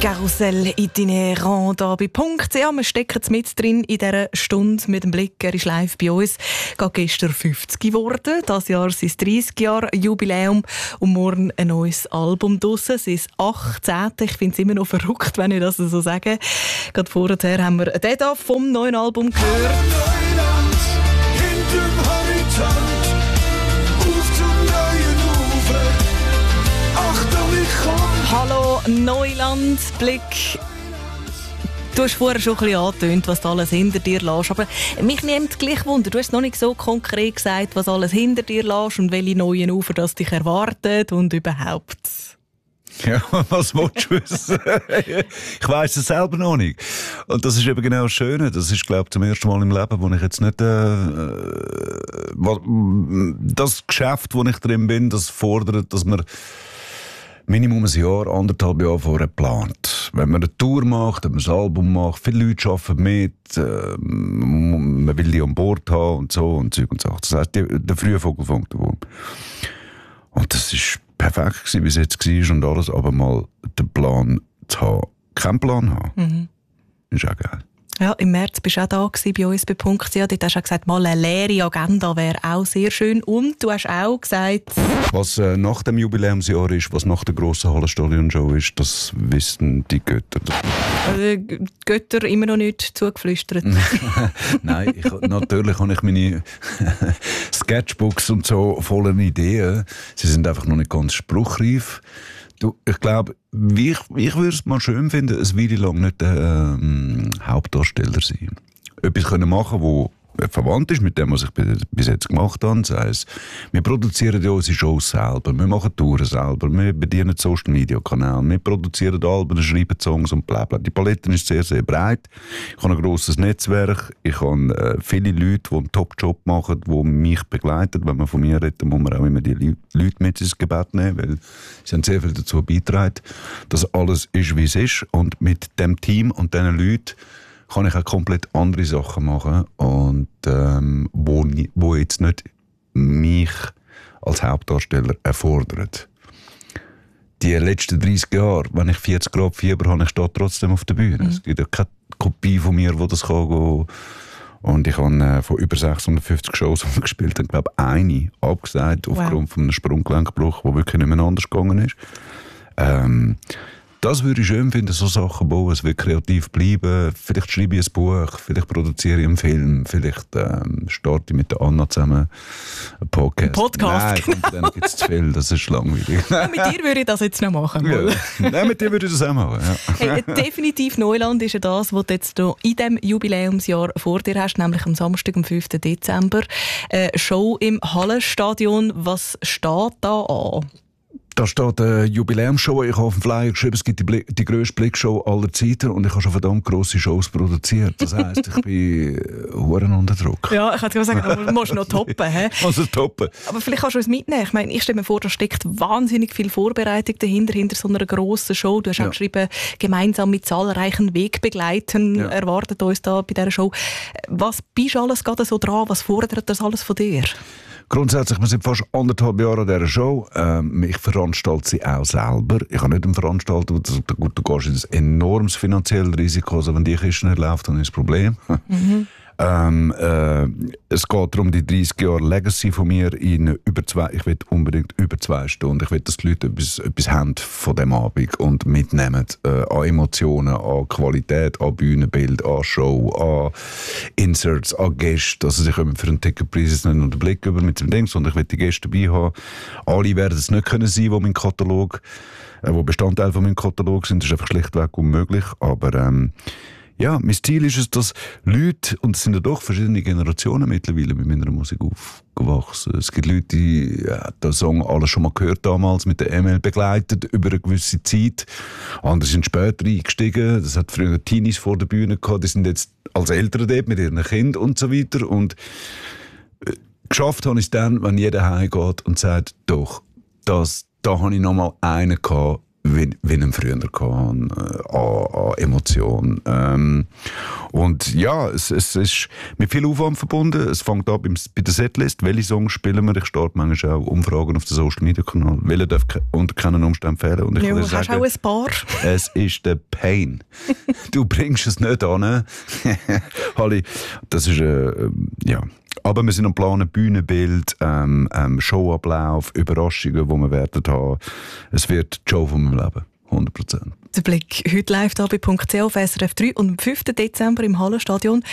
Karussell itinérant hier bei Punkt. Ja, wir stecken mit drin in dieser Stunde mit dem Blick. Er ist live bei uns. Geht gestern 50 geworden. Dieses Jahr ist es 30 Jahre Jubiläum und morgen ein neues Album draussen. Es ist 18. Ich finde es immer noch verrückt, wenn ich das so sage. Gerade vorher haben wir den hier vom neuen Album gehört. Neuland, hinterm Horizont, auf zum neuen Ufer. Achtung, ich komm! Hallo Neuland, Blick. Du hast vorher schon ein bisschen angetönt, was du alles hinter dir lässt. Aber mich nimmt gleich Wunder. Du hast noch nicht so konkret gesagt, was alles hinter dir lässt und welche neuen Ufer das dich erwartet und überhaupt. Ja, was willst du wissen? Ich weiss es selber noch nicht. Und das ist eben genau das Schöne. Das ist, glaube ich, zum ersten Mal im Leben, wo ich jetzt nicht das Geschäft, wo ich drin bin, das fordert, dass man Minimum ein Jahr, 1,5 Jahre vorher plant. Wenn man eine Tour macht, wenn man ein Album macht, viele Leute arbeiten mit, man will die an Bord haben und so und Zeug und Sachen. Das heisst, der frühe Vogel fängt den Wurm. Und das ist perfekt gewesen, wie es jetzt war und alles, aber mal den Plan zu haben. Keinen Plan haben, ist auch geil. Ja, im März bist du auch da bei uns bei Punkt. Ja, dort hast du auch gesagt, mal eine leere Agenda wäre auch sehr schön. Und du hast auch gesagt... Was nach dem Jubiläumsjahr ist, was nach der grossen Hallenstadion-Show ist, das wissen die Götter. Götter immer noch nicht zugeflüstert. Nein, natürlich habe ich meine Sketchbooks und so voller Ideen. Sie sind einfach noch nicht ganz spruchreif. Du, ich glaube, ich würde es mal schön finden, eine Weile lang nicht der Hauptdarsteller sein. Etwas können machen, wo verwandt ist mit dem, was ich bis jetzt gemacht habe. Das heisst, wir produzieren ja unsere Shows selber, wir machen Touren selber, wir bedienen Social Media Kanäle, wir produzieren Alben, schreiben Songs und bla bla. Die Palette ist sehr, sehr breit. Ich habe ein grosses Netzwerk, ich habe viele Leute, die einen Top-Job machen, die mich begleiten. Wenn man von mir redet, muss man auch immer die Leute mit ins Gebet nehmen, weil sie haben sehr viel dazu beigetragen, dass alles ist, wie es ist. Und mit dem Team und diesen Leuten kann ich auch komplett andere Sachen machen und wo jetzt nicht mich als Hauptdarsteller erfordert. Die letzten 30 Jahre, wenn ich 40 Grad Fieber habe, ich stehe trotzdem auf der Bühne. Es gibt ja keine Kopie von mir, die das kann gehen. Und ich habe von über 650 Shows gespielt und glaube eine abgesagt aufgrund von einem Sprunggelenkbruch, der wirklich nicht mehr anders gegangen ist. Das würde ich schön finden, so Sachen bauen. Es wird kreativ bleiben. Vielleicht schreibe ich ein Buch, vielleicht produziere ich einen Film, vielleicht starte ich mit der Anna zusammen einen Podcast. Nein, von denen gibt es zu viel, das ist langweilig. Ja, mit dir würde ich das jetzt noch machen. Ja. Nein, mit dir würde ich das auch machen. Ja. Hey, definitiv Neuland ist ja das, was du jetzt noch in diesem Jubiläumsjahr vor dir hast, nämlich am Samstag, am 5. Dezember. Show im Hallenstadion. Was steht da an? Da steht eine Jubiläumsshow. Ich habe auf dem Flyer geschrieben, es gibt die grösste Blickshow aller Zeiten und ich habe schon verdammt grosse Shows produziert. Das heisst, ich bin verdammt unter Druck. Ja, ich wollte sagen, du musst noch toppen. Also toppen. Aber vielleicht kannst du uns mitnehmen. Ich meine, ich stelle mir vor, da steckt wahnsinnig viel Vorbereitung dahinter, hinter so einer grossen Show. Du hast auch geschrieben, gemeinsam mit zahlreichen Wegbegleitern erwartet uns da bei dieser Show. Was bist du alles gerade so dran? Was fordert das alles von dir? Grundsätzlich, wir sind fast 1,5 Jahre an dieser Show. Ich veranstalte sie auch selber. Ich habe nicht einen Veranstalter, du gehst in ein enormes finanzielles Risiko. Also wenn die Kiste nicht läuft, dann ist das Problem. Es geht darum, die 30 Jahre Legacy von mir in ich will unbedingt über 2 Stunden. Ich will, dass die Leute etwas haben von dem Abend und mitnehmen. An Emotionen, an Qualität, an Bühnenbild, an Show, an Inserts, an Gäste. Also sie können für einen Ticketpreis nicht nur den Blick über mit dem Ding, sondern ich will die Gäste dabei haben. Alle werden es nicht können sein, wo Bestandteil von meinem Katalog sind. Das ist einfach schlichtweg unmöglich. Aber ja, mein Ziel ist es, dass Leute, und es sind ja doch verschiedene Generationen mittlerweile mit meiner Musik aufgewachsen. Es gibt Leute, die den Song alles schon mal gehört damals, mit der ML begleitet, über eine gewisse Zeit. Andere sind später eingestiegen. Das hat früher Teenies vor der Bühne gehabt. Die sind jetzt als Eltern dort mit ihren Kindern und so weiter. Und geschafft habe ich es dann, wenn jeder heimgeht und sagt, doch, da habe ich noch mal einen gehabt, wie ich früher hatte, an Emotionen. Und ja, es ist mit viel Aufwand verbunden. Es fängt an bei der Setlist. Welche Songs spielen wir? Ich starte manchmal auch Umfragen auf dem Social-Media-Kanal. Welche darf unter keinen Umständen fehlen? Und ich würde sagen, hast auch ein paar. es ist der Pain. Du bringst es nicht an. Halli, das ist, ja. Aber wir sind am Planen, Bühnenbild, Showablauf, Überraschungen, die wir werden haben. Es wird die Show von meinem Leben. 100%. Der Blick heute live hier bei .ch auf SRF 3 und am 5. Dezember im Hallenstadion.